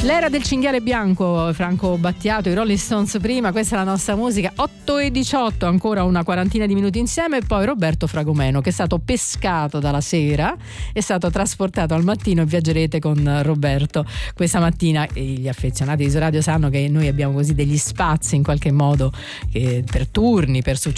L'era del cinghiale bianco, Franco Battiato, i Rolling Stones prima, questa è la nostra musica. 8:18, ancora una quarantina di minuti insieme, e poi Roberto Fragomeno, che è stato pescato dalla sera, è stato trasportato al mattino, e viaggerete con Roberto questa mattina. E gli affezionati di Isoradio sanno che noi abbiamo così degli spazi in qualche modo per turni, per successioni